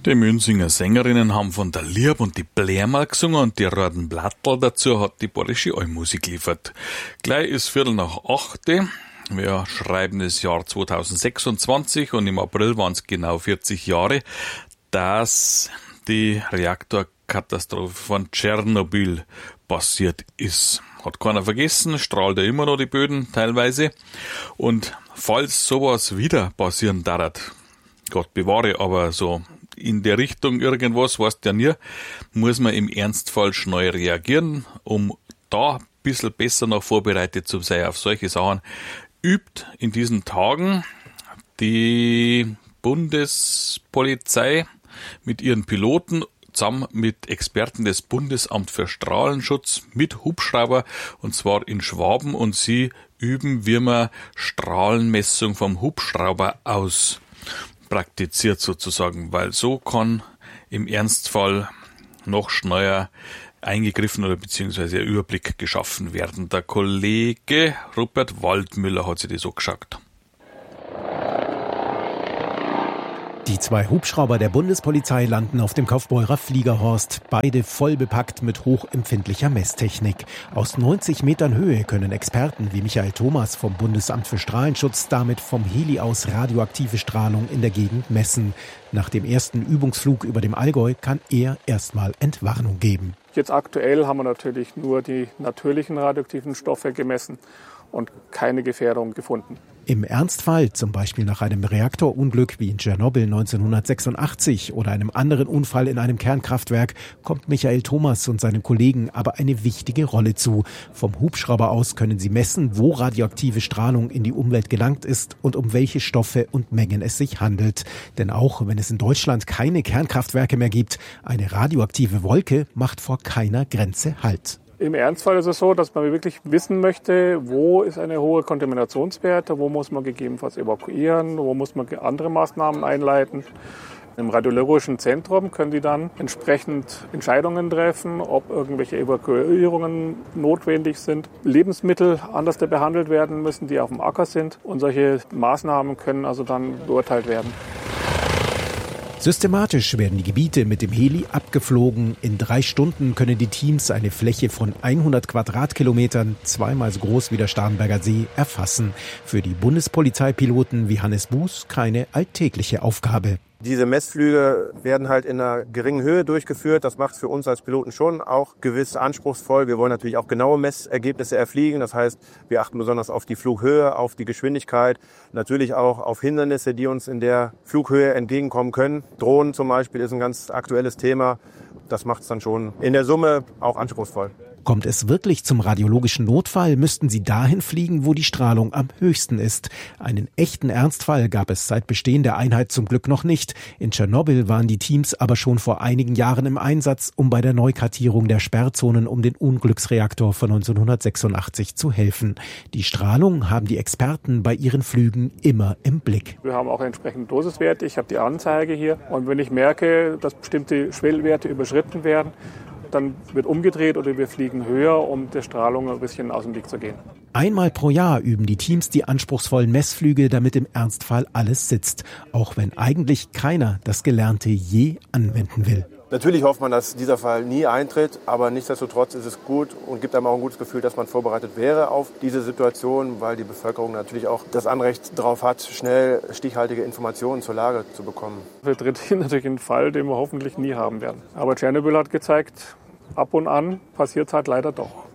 Die Münzinger Sängerinnen haben von der Lieb und die Blärmal gesungen und die Roten Blattl dazu hat die Bayerische Allmusik geliefert. Gleich ist 7:45. Wir schreiben das Jahr 2026 und im April waren es genau 40 Jahre, dass die Reaktorkatastrophe von Tschernobyl passiert ist. Hat keiner vergessen, strahlt ja immer noch die Böden teilweise. Und falls sowas wieder passieren darf, Gott bewahre, aber so in der Richtung irgendwas, weißt ja nie, muss man im Ernstfall schnell reagieren, um da ein bisschen besser noch vorbereitet zu sein auf solche Sachen. Übt in diesen Tagen die Bundespolizei mit ihren Piloten zusammen mit Experten des Bundesamt für Strahlenschutz mit Hubschrauber, und zwar in Schwaben, und sie üben, wie man Strahlenmessung vom Hubschrauber aus praktiziert sozusagen, weil so kann im Ernstfall noch schneller eingegriffen oder beziehungsweise ein Überblick geschaffen werden. Der Kollege Rupert Waldmüller hat sich das angeschaut. Die 2 Hubschrauber der Bundespolizei landen auf dem Kaufbeurer Fliegerhorst, beide voll bepackt mit hochempfindlicher Messtechnik. Aus 90 Metern Höhe können Experten wie Michael Thomas vom Bundesamt für Strahlenschutz damit vom Heli aus radioaktive Strahlung in der Gegend messen. Nach dem ersten Übungsflug über dem Allgäu kann er erstmal Entwarnung geben. Jetzt aktuell haben wir natürlich nur die natürlichen radioaktiven Stoffe gemessen und keine Gefährdung gefunden. Im Ernstfall, zum Beispiel nach einem Reaktorunglück wie in Tschernobyl 1986 oder einem anderen Unfall in einem Kernkraftwerk, kommt Michael Thomas und seinen Kollegen aber eine wichtige Rolle zu. Vom Hubschrauber aus können sie messen, wo radioaktive Strahlung in die Umwelt gelangt ist und um welche Stoffe und Mengen es sich handelt. Denn auch wenn es in Deutschland keine Kernkraftwerke mehr gibt, eine radioaktive Wolke macht vor keiner Grenze Halt. Im Ernstfall ist es so, dass man wirklich wissen möchte, wo ist eine hohe Kontaminationswerte, wo muss man gegebenenfalls evakuieren, wo muss man andere Maßnahmen einleiten. Im Radiologischen Zentrum können die dann entsprechend Entscheidungen treffen, ob irgendwelche Evakuierungen notwendig sind, Lebensmittel anders behandelt werden müssen, die auf dem Acker sind. Und solche Maßnahmen können also dann beurteilt werden. Systematisch werden die Gebiete mit dem Heli abgeflogen. In 3 Stunden können die Teams eine Fläche von 100 Quadratkilometern, 2-mal so groß wie der Starnberger See, erfassen. Für die Bundespolizeipiloten wie Hannes Buß keine alltägliche Aufgabe. Diese Messflüge werden halt in einer geringen Höhe durchgeführt. Das macht es für uns als Piloten schon auch gewiss anspruchsvoll. Wir wollen natürlich auch genaue Messergebnisse erfliegen. Das heißt, wir achten besonders auf die Flughöhe, auf die Geschwindigkeit, natürlich auch auf Hindernisse, die uns in der Flughöhe entgegenkommen können. Drohnen zum Beispiel ist ein ganz aktuelles Thema. Das macht es dann schon in der Summe auch anspruchsvoll. Kommt es wirklich zum radiologischen Notfall, müssten sie dahin fliegen, wo die Strahlung am höchsten ist. Einen echten Ernstfall gab es seit Bestehen der Einheit zum Glück noch nicht. In Tschernobyl waren die Teams aber schon vor einigen Jahren im Einsatz, um bei der Neukartierung der Sperrzonen um den Unglücksreaktor von 1986 zu helfen. Die Strahlung haben die Experten bei ihren Flügen immer im Blick. Wir haben auch entsprechende Dosiswerte. Ich habe die Anzeige hier. Und wenn ich merke, dass bestimmte Schwellwerte überschritten werden, dann wird umgedreht oder wir fliegen höher, um der Strahlung ein bisschen aus dem Weg zu gehen. Einmal pro Jahr üben die Teams die anspruchsvollen Messflüge, damit im Ernstfall alles sitzt. Auch wenn eigentlich keiner das Gelernte je anwenden will. Natürlich hofft man, dass dieser Fall nie eintritt, aber nichtsdestotrotz ist es gut und gibt einem auch ein gutes Gefühl, dass man vorbereitet wäre auf diese Situation, weil die Bevölkerung natürlich auch das Anrecht darauf hat, schnell stichhaltige Informationen zur Lage zu bekommen. Wir tritt hier natürlich einen Fall, den wir hoffentlich nie haben werden. Aber Tschernobyl hat gezeigt, ab und an passiert es halt leider doch.